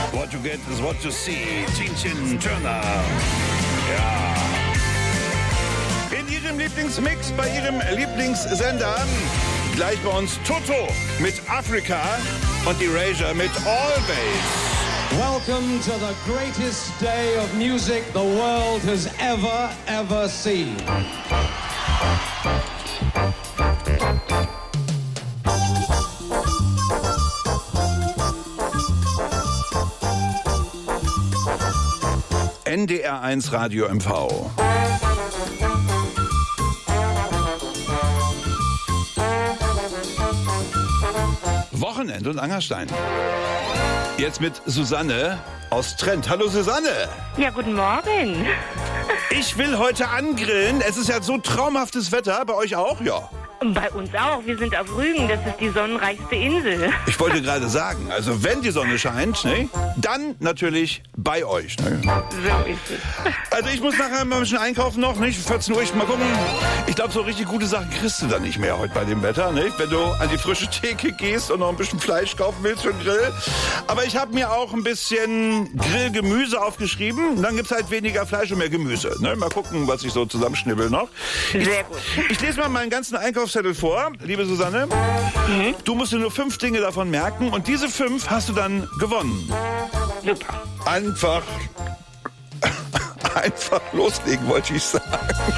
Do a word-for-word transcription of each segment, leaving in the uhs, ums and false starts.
What you get is what you see. Tintin Turner. Ja. In ihrem Lieblingsmix, bei ihrem Lieblingssender. Gleich bei uns Toto mit Afrika und Erasure mit Always. Welcome to the greatest day of music the world has ever, ever seen. N D R eins Radio M V. Wochenende und Angerstein. Jetzt mit Susanne aus Trent. Hallo Susanne. Ja, guten Morgen. Ich will heute angrillen. Es ist ja so traumhaftes Wetter. Bei euch auch? Ja. Bei uns auch. Wir sind auf Rügen. Das ist die sonnenreichste Insel. Ich wollte gerade sagen, also wenn die Sonne scheint, ne, dann natürlich bei euch. Ne? So ist es. Also ich muss nachher mal ein bisschen einkaufen noch, nicht? vierzehn Uhr, ich mal gucken. Ich glaube, so richtig gute Sachen kriegst du da nicht mehr heute bei dem Wetter, nicht? Wenn du an die frische Theke gehst und noch ein bisschen Fleisch kaufen willst für den Grill. Aber ich habe mir auch ein bisschen Grillgemüse aufgeschrieben. Und dann gibt's halt weniger Fleisch und mehr Gemüse. Ne? Mal gucken, was ich so zusammenschnibbel noch. Sehr gut. Ich, ich lese mal meinen ganzen Einkaufszettel vor, liebe Susanne. Mhm. Du musst dir nur fünf Dinge davon merken und diese fünf hast du dann gewonnen. Super. Einfach, einfach loslegen, wollte ich sagen.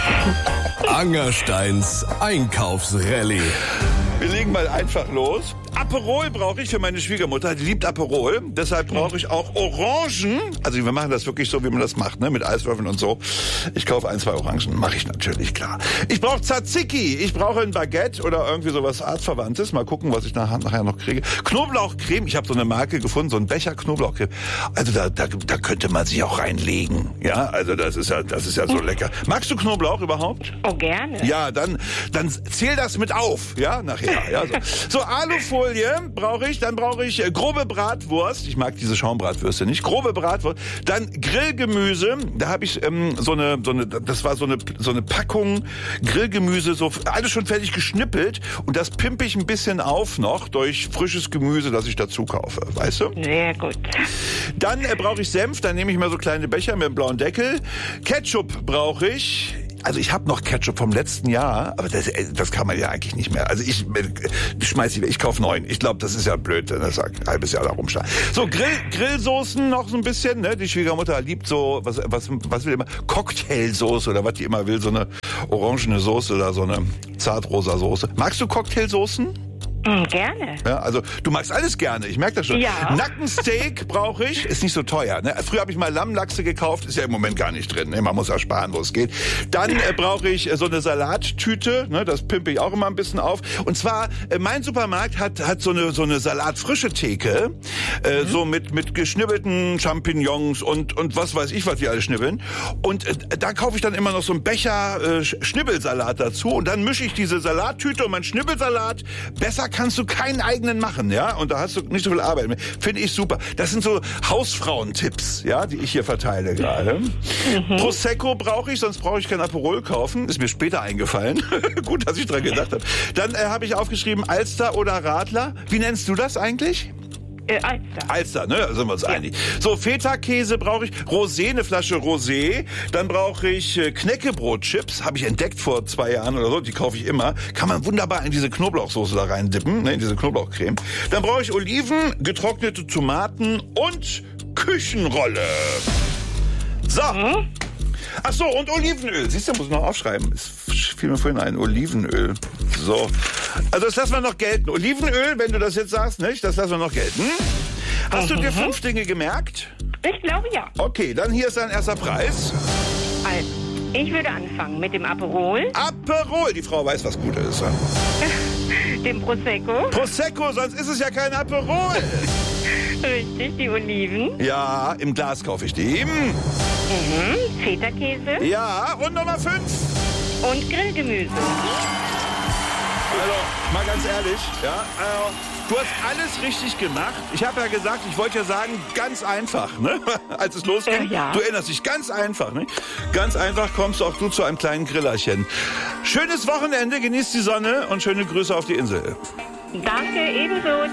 Angersteins Einkaufsrallye. Wir legen mal einfach los. Aperol brauche ich für meine Schwiegermutter, die liebt Aperol. Deshalb brauche ich auch Orangen. Also wir machen das wirklich so, wie man das macht, ne, mit Eiswürfeln und so. Ich kaufe ein, zwei Orangen, mache ich natürlich, klar. Ich brauche Tzatziki, ich brauche ein Baguette oder irgendwie sowas Artverwandtes. Mal gucken, was ich nachher, nachher noch kriege. Knoblauchcreme, ich habe so eine Marke gefunden, so ein Becher Knoblauchcreme. Also da, da, da könnte man sich auch reinlegen. Ja, also das ist ja, das ist ja so lecker. Magst du Knoblauch überhaupt? Oh, gerne. Ja, dann, dann zähl das mit auf, ja, nachher. Ja, so. So, Alufolie brauche ich, dann brauche ich äh, grobe Bratwurst. Ich mag diese Schaumbratwürste nicht. Grobe Bratwurst. Dann Grillgemüse. Da habe ich ähm, so eine, so eine, das war so eine, so eine Packung Grillgemüse, so alles schon fertig geschnippelt. Und das pimpe ich ein bisschen auf noch durch frisches Gemüse, das ich dazu kaufe. Weißt du? Sehr gut. Dann äh, brauche ich Senf. Dann nehme ich mal so kleine Becher mit einem blauen Deckel. Ketchup brauche ich. Also ich habe noch Ketchup vom letzten Jahr, aber das, das kann man ja eigentlich nicht mehr. Also ich, ich schmeiß die weg, ich kaufe neun. Ich glaube, das ist ja blöd, wenn das ein halbes Jahr da rumsteht. So, Grill, Grillsoßen noch so ein bisschen, ne? Die Schwiegermutter liebt so, was, was, was will immer? Cocktailsoße oder was die immer will, so eine orangene Soße oder so eine zartrosa Soße. Magst du Cocktailsoßen? Mm, gerne. Ja, also du magst alles gerne, ich merke das schon. Ja. Nackensteak brauche ich, ist nicht so teuer. Ne? Früher habe ich mal Lammlachse gekauft, ist ja im Moment gar nicht drin. Ne? Man muss ja sparen, wo es geht. Dann äh, brauche ich äh, so eine Salattüte, ne? Das pimpe ich auch immer ein bisschen auf. Und zwar, äh, mein Supermarkt hat hat so eine so eine Salatfrische Theke, äh, mhm. so mit mit geschnibbelten Champignons und und was weiß ich, was die alle schnibbeln. Und äh, da kaufe ich dann immer noch so einen Becher äh, Schnibbelsalat dazu und dann mische ich diese Salattüte und meinen Schnibbelsalat. Besser kannst du keinen eigenen machen, ja? Und da hast du nicht so viel Arbeit mehr. Finde ich super. Das sind so Hausfrauentipps, ja, die ich hier verteile gerade. Mhm. Prosecco brauche ich, sonst brauche ich kein Aperol kaufen. Ist mir später eingefallen. Gut, dass ich dran gedacht habe. Dann äh, habe ich aufgeschrieben Alster oder Radler. Wie nennst du das eigentlich? Äh, Alster. Alster, ne? Da sind wir uns ja einig. So, Feta-Käse brauche ich. Rosé, eine Flasche Rosé. Dann brauche ich äh, Knäckebrotchips. Habe ich entdeckt vor zwei Jahren oder so. Die kaufe ich immer. Kann man wunderbar in diese Knoblauchsoße da rein dippen, ne? In diese Knoblauchcreme. Dann brauche ich Oliven, getrocknete Tomaten und Küchenrolle. So. Mhm. Ach so, und Olivenöl. Siehst du, muss ich noch aufschreiben. Es fiel mir vorhin ein. Olivenöl. So. Also das lassen wir noch gelten. Olivenöl, wenn du das jetzt sagst, nicht? Das lassen wir noch gelten. Hast mhm. du dir fünf Dinge gemerkt? Ich glaube, ja. Okay, dann hier ist dein erster Preis. Also, ich würde anfangen mit dem Aperol. Aperol. Die Frau weiß, was gut ist. Dem Prosecco. Prosecco, sonst ist es ja kein Aperol. Richtig, die Oliven. Ja, im Glas kaufe ich die. Mhm, Feta-Käse. Ja, und Nummer fünf. Und Grillgemüse. Also, mal ganz ehrlich, ja, also, du hast alles richtig gemacht. Ich habe ja gesagt, ich wollte ja sagen, ganz einfach, ne? Als es losging. Äh, ja. Du erinnerst dich, ganz einfach, ne? Ganz einfach kommst auch du zu einem kleinen Grillerchen. Schönes Wochenende, genießt die Sonne und schöne Grüße auf die Insel. Danke, ebenso.